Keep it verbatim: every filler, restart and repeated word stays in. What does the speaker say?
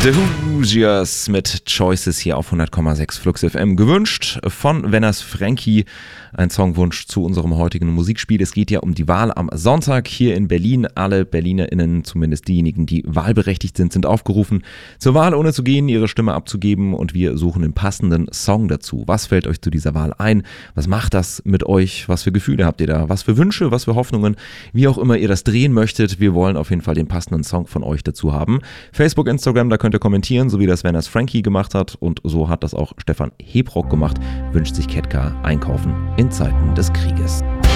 The Hoosiers mit Choices hier auf hundert Komma sechs Flux F M. Gewünscht von Wenners Frankie. Ein Songwunsch zu unserem heutigen Musikspiel. Es geht ja um die Wahl am Sonntag hier in Berlin. Alle BerlinerInnen, zumindest diejenigen, die wahlberechtigt sind, sind aufgerufen, zur Wahl ohne zu gehen, ihre Stimme abzugeben. Und wir suchen den passenden Song dazu. Was fällt euch zu dieser Wahl ein? Was macht das mit euch? Was für Gefühle habt ihr da? Was für Wünsche? Was für Hoffnungen? Wie auch immer ihr das drehen möchtet. Wir wollen auf jeden Fall den passenden Song von euch dazu haben. Facebook, Instagram, da könnt ihr kommentieren, so wie das Wenners Frankie gemacht hat. Und so hat das auch Stefan Hebrock gemacht. Wünscht sich Ketka einkaufen in Zeiten des Krieges.